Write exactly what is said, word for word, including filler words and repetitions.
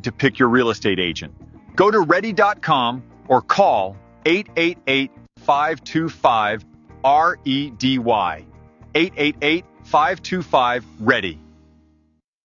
to pick your real estate agent. Go to ready dot com or call eight eight eight, five two five, R E D Y. eight eight eight, five two five, READY.